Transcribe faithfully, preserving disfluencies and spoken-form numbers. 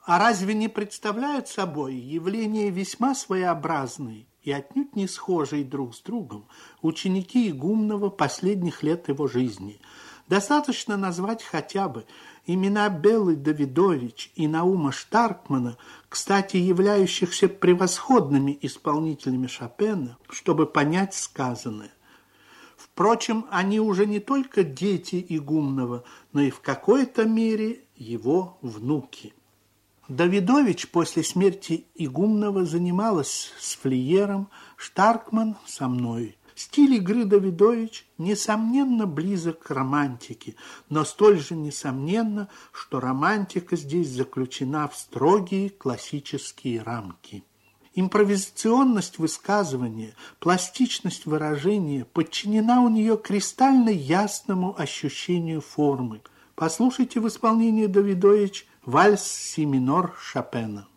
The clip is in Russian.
А разве не представляют собой явление весьма своеобразное и отнюдь не схожие друг с другом ученики игумного последних лет его жизни? Достаточно назвать хотя бы имена Беллы Давидович и Наума Штаркмана, кстати, являющихся превосходными исполнителями Шопена, чтобы понять сказанное. Впрочем, они уже не только дети игумного, но и в какой-то мере его внуки. Давидович после смерти игумного занималась с Флиером, Штаркман со мной. Стиль игры Давидович, несомненно, близок к романтике, но столь же несомненно, что романтика здесь заключена в строгие классические рамки. Импровизационность высказывания, пластичность выражения подчинена у нее кристально ясному ощущению формы. Послушайте в исполнении Давидович вальс си минор Шопена.